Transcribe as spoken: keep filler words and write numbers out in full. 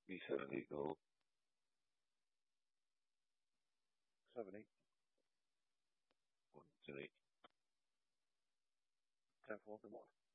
B seven eight go. Seven eight. One ten eight. Ten four. Good morning.